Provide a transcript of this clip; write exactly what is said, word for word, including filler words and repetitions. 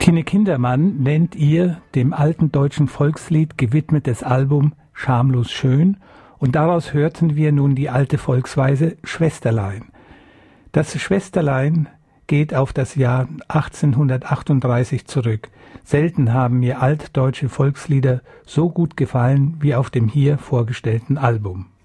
Tine Kindermann nennt ihr dem alten deutschen Volkslied gewidmetes Album Schamlos schön, und daraus hörten wir nun die alte Volksweise Schwesterlein. Das Schwesterlein geht auf das Jahr achtzehnhundertachtunddreißig zurück. Selten haben mir altdeutsche Volkslieder so gut gefallen wie auf dem hier vorgestellten Album.